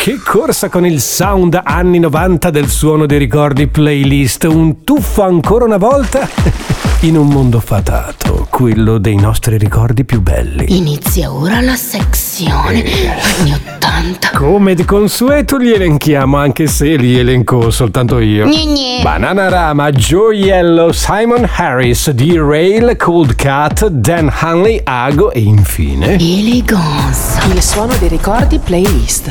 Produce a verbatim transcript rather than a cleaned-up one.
Che corsa con il sound anni novanta del Suono dei Ricordi playlist. Un tuffo ancora una volta in un mondo fatato, quello dei nostri ricordi più belli. Inizia ora la sezione anni ottanta. Come di consueto li elenchiamo, anche se li elenco soltanto io. Gne gne. Bananarama, Joe Yellow, Simon Harris, D-Rail, Cold Cut, Dan Hanley, Ago e infine Elegance. Il Suono dei Ricordi playlist.